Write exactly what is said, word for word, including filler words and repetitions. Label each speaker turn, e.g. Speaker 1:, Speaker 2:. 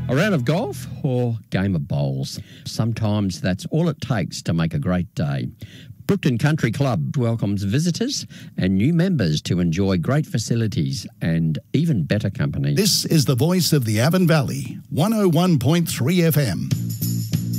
Speaker 1: A round of golf or game of bowls. Sometimes that's all it takes to make a great day. Brookton Country Club welcomes visitors and new members to enjoy great facilities and even better company.
Speaker 2: This is the voice of the Avon Valley, one oh one point three F M.